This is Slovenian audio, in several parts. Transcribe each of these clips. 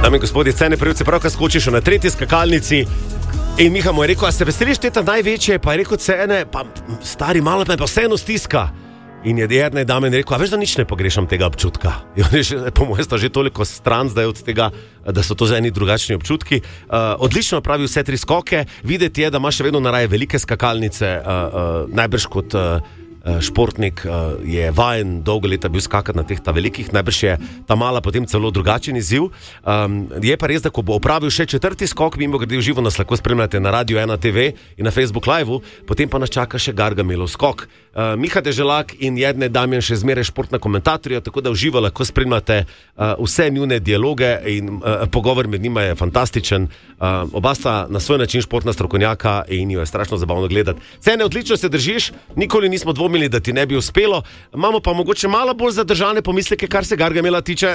Dame in gospodje, Cene Prevc je pravkar skočiš na tretji skakalnici in Miha mu je rekel, a se veseliš teta največje? Pa je rekel Cene, pa stari malo me pa vseeno stiska. In je Jernej Damjan rekel, a veš, da nič ne pogrešam tega občutka. Po mojem sta že toliko stran zdaj od tega, da so to za eni drugačni občutki. Odlično pravi vse 3 skoke. Videti je, da ima še vedno naraje velike skakalnice, najbrž kot športnik je vajen dolgo leta bil skakati na teh ta velikih, najbrž je ta mala potem celo drugačen izziv. Je pa res, da ko bo opravil še 4. skok, mimo grede v živo nas lahko spremljate na Radio 1 TV in na Facebook Live, potem pa nas čaka še Gargamelov skok. Miha Deželak in Jernej Damjan še zmeraj športna komentatorja, tako da v živo lahko spremljate vse njune dialoge in pogovor med njima je fantastičen. Oba sta na svoj način športna strokovnjaka in jo je strašno zabavno gledati. Cene, odlično se držiš, nikoli nismo dvomili, da ti ne bi uspelo. Imamo pa mogoče malo bolj zadržane pomisleke, kar se Gargamela tiče.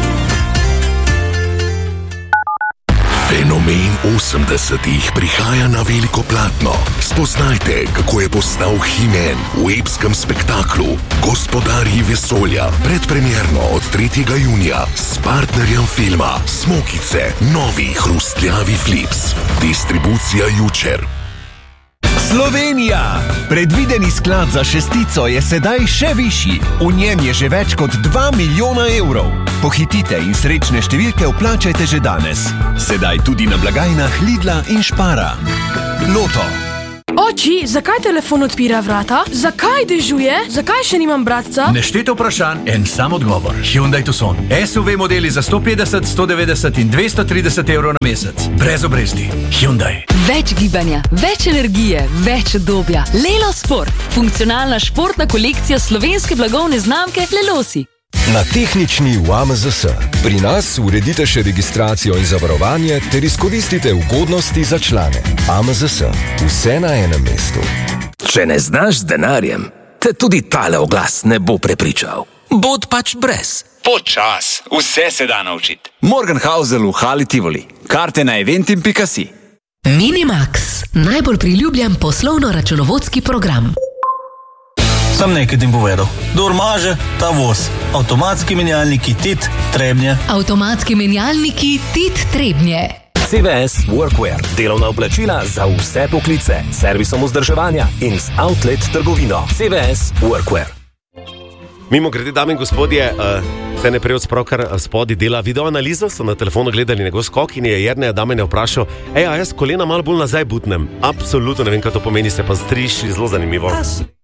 Fenomen 80-ih prihaja na veliko platno. Spoznajte, kako je postal He-Man v epskem spektaklu Gospodarji vesolja. Predpremierno od 3. junija s partnerjem filma Smokice, novi hrustljavi Flips. Distribucija Jučer. Slovenija! Predvideni sklad za šestico je sedaj še višji. V njem je že več kot 2 milijona evrov. Pohitite in srečne številke vplačajte že danes. Sedaj tudi na blagajnah Lidla in Špara. Loto. Oči, zakaj telefon odpira vrata? Zakaj dežuje? Zakaj še nimam bratca? Neštete vprašanj, en sam odgovor. Hyundai Tucson. SUV modeli za 150, 190 in 230 evrov na mesec. Brez obresti. Hyundai. Več gibanja, več energije, več udobja. Lelo Sport. Funkcionalna športna kolekcija slovenske blagovne znamke Lelosi. Na tehnični v AMZS. Pri nas uredite še registracijo in zavarovanje ter izkoristite ugodnosti za člane. AMZS. Vse na enem mestu. Če ne znaš z denarjem, te tudi tale oglas ne bo prepričal. Bod pač brez. Počas, vse se da naučiti. Morgenhausel v Hali Tivoli. Karte na eventim.si. Minimax. Najbolj priljubljen poslovno-računovodski program. Sam nekaj ti povedal. Kdor maže, ta voz. Avtomatski menjalniki TIT Trebnje. Avtomatski menjalniki TIT Trebnje. CVS Workwear. Delovna oblačila za vse poklice. Servisom vzdrževanja in z outlet trgovino. CVS Workwear. Mimo grede, dame in gospodje, Cene Prevc pravkar spodaj dela videoanalizo, so na telefonu gledali njegov skok in je Jerneja Damjana vprašal, a jaz kolena malo bolj nazaj butnem. Absolutno ne vem, kaj to pomeni, se pa striši zelo zanimivo.